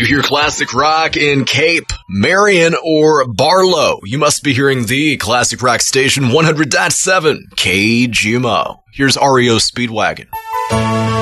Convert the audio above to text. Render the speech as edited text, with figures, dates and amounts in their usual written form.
You hear classic rock in Cape, Marion, or Barlow. You must be hearing the classic rock station 100.7 KGMO. Here's REO Speedwagon.